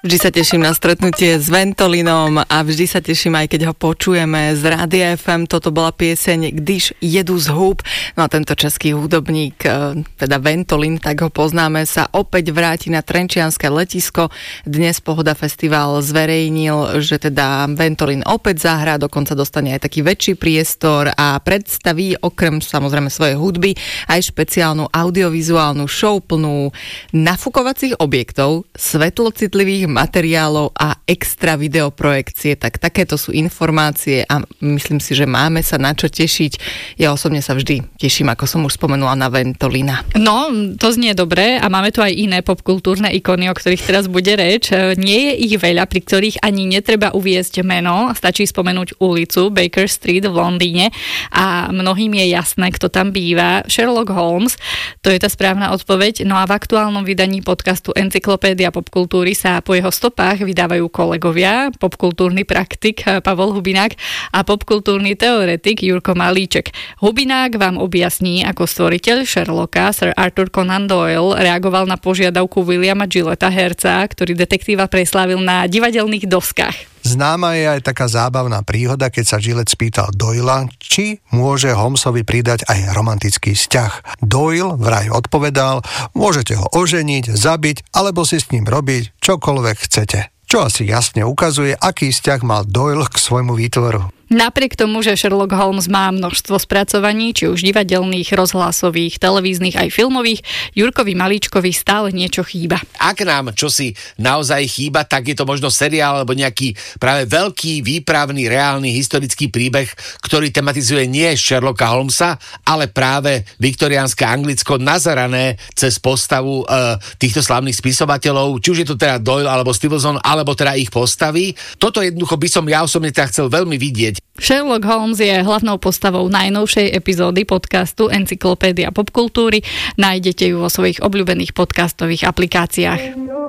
Vždy sa teším na stretnutie s Ventolinom a vždy sa teším aj keď ho počujeme z Rádia FM. Toto bola pieseň Když jedu z húb. No a tento český hudobník, teda Ventolin, tak ho poznáme, sa opäť vráti na trenčianske letisko. Dnes Pohoda Festival zverejnil, že teda Ventolin opäť zahrá, dokonca dostane aj taký väčší priestor a predstaví okrem samozrejme svojej hudby aj špeciálnu audiovizuálnu show plnú nafukovacích objektov, svetlocitlivých materiálov a extra videoprojekcie. Tak takéto sú informácie a myslím si, že máme sa na čo tešiť. Ja osobne sa vždy teším, ako som už spomenula, na Ventolina. No, to znie dobre a máme tu aj iné popkultúrne ikony, o ktorých teraz bude reč. Nie je ich veľa, pri ktorých ani netreba uviesť meno. Stačí spomenúť ulicu Baker Street v Londýne a mnohým je jasné, kto tam býva. Sherlock Holmes, to je tá správna odpoveď. No a v aktuálnom vydaní podcastu Encyklopédia popkultúry sa po jeho stopách vydávajú kolegovia, popkultúrny praktik Pavol Hubinák a popkultúrny teoretik Jurko Malíček. Hubinák vám objasní, ako stvoriteľ Sherlocka Sir Arthur Conan Doyle reagoval na požiadavku Williama Gilletta, herca, ktorý detektíva preslávil na divadelných doskách. Známa je aj taká zábavná príhoda, keď sa Gillett spýtal Doyla, či môže Holmesovi pridať aj romantický vzťah. Doyle vraj odpovedal, môžete ho oženiť, zabiť, alebo si s ním robiť čokoľvek chcete. Čo asi jasne ukazuje, aký vzťah mal Doyle k svojmu výtvoru. Napriek tomu, že Sherlock Holmes má množstvo spracovaní, či už divadelných, rozhlasových, televíznych aj filmových, Jurkovi Malíčkovi stále niečo chýba. Ak nám čosi naozaj chýba, tak je to možno seriál alebo nejaký práve veľký, výpravný, reálny historický príbeh, ktorý tematizuje nie Sherlocka Holmesa, ale práve viktoriánske Anglicko nazerané cez postavu týchto slávnych spisovateľov, či už je to teda Doyle alebo Stevenson, alebo teda ich postavy. Toto jednoducho by som ja osobne teda chcel veľmi vidieť. Sherlock Holmes je hlavnou postavou najnovšej epizódy podcastu Encyklopédia popkultúry. Nájdete ju vo svojich obľúbených podcastových aplikáciách.